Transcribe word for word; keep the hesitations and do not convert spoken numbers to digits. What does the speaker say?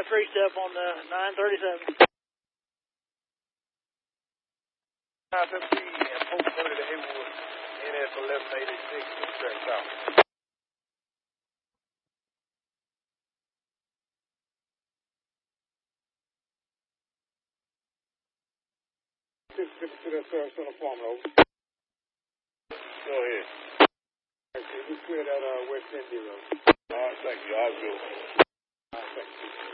tree step on the nine thirty-seven. nine fifteen and four thirty to Haywood, N S eleven eighty-six, straight south. six fifty to that service on the farm, over. Go ahead. Okay, just clear that uh, West Indy Road. All right, thank you. I'll go. All right, thank you.